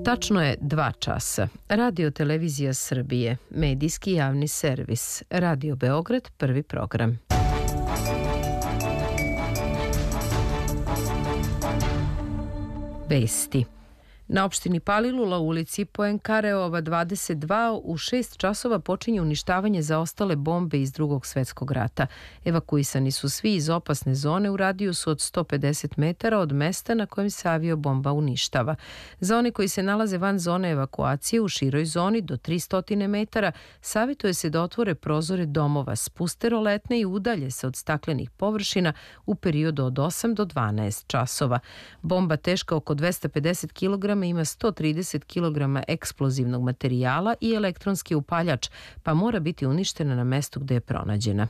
Tačno je 2 časa. Radio Televizija Srbije, medijski javni servis, Radio Beograd, prvi program. Vesti. Na opštini Palilula u ulici Poenkareova 22 u 6 časova počinje uništavanje zaostale bombe iz Drugog svetskog rata. Evakuisani su svi iz opasne zone u radijusu od 150 metara od mesta na kojem se aviobomba uništava. Za one koji se nalaze van zone evakuacije u široj zoni do 300 metara, savjetuje se da otvore prozore domova, spuste roletne i udalje se od staklenih površina u periodu od 8 do 12 časova. Bomba teška oko 250 kg ima 130 kg eksplozivnog materijala i elektronski upaljač, pa mora biti uništena na mestu gde je pronađena.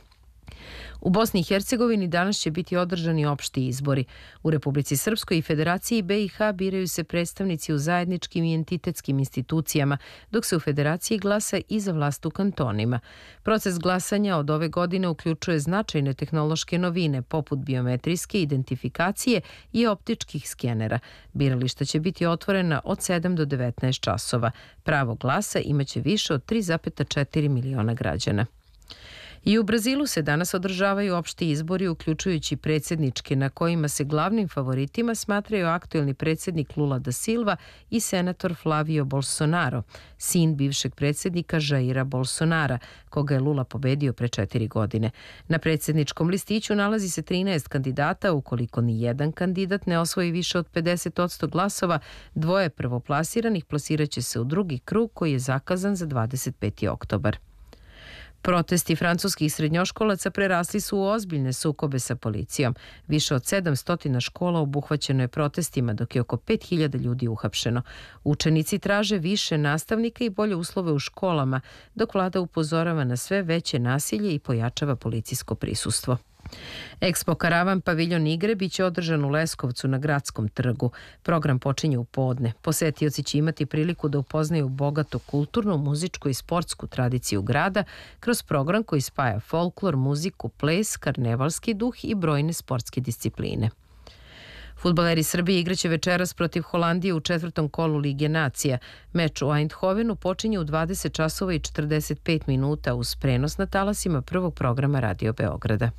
U Bosni i Hercegovini danas će biti održani opšti izbori. U Republici Srpskoj i Federaciji BiH biraju se predstavnici u zajedničkim i entitetskim institucijama, dok se u Federaciji glasa i za vlast u kantonima. Proces glasanja od ove godine uključuje značajne tehnološke novine, poput biometrijske identifikacije i optičkih skenera. Birališta će biti otvorena od 7 do 19 časova. Pravo glasa imaće više od 3,4 miliona građana. I u Brazilu se danas održavaju opšti izbori, uključujući predsjedničke, na kojima se glavnim favoritima smatraju aktuelni predsjednik Lula da Silva i senator Flavio Bolsonaro, sin bivšeg predsjednika Jaira Bolsonara, koga je Lula pobedio pre 4 godine. Na predsjedničkom listiću nalazi se 13 kandidata. Ukoliko ni jedan kandidat ne osvoji više od 50% glasova, dvoje prvoplasiranih plasiraće se u drugi krug koji je zakazan za 25. oktobar. Protesti francuskih srednjoškolaca prerasli su u ozbiljne sukobe sa policijom. Više od 700 škola obuhvaćeno je protestima, dok je oko 5000 ljudi uhapšeno. Učenici traže više nastavnika i bolje uslove u školama, dok vlada upozorava na sve veće nasilje i pojačava policijsko prisustvo. Expo Karavan paviljon igre biće održan u Leskovcu na Gradskom trgu. Program počinje u podne. Posetioci će imati priliku da upoznaju bogatu kulturnu, muzičku i sportsku tradiciju grada kroz program koji spaja folklor, muziku, ples, karnevalski duh i brojne sportske discipline. Fudbaleri Srbije igraće večeras protiv Holandije u 4. kolu Lige nacija. Meč u Eindhovenu počinje u 20 časova i 45 minuta uz prenos na talasima prvog programa Radio Beograda.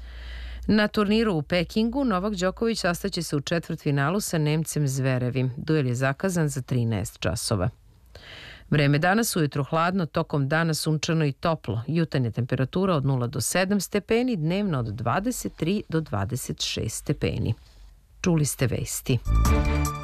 Na turniru u Pekingu Novak Đoković sastaće se u četvrtfinalu sa Nemcem Zverevim. Duel je zakazan za 13 časova. Vreme danas ujutro hladno, tokom dana sunčano i toplo. Jutarnja temperatura od 0 do 7 stepeni, dnevno od 23 do 26 stepeni. Čuli ste vesti.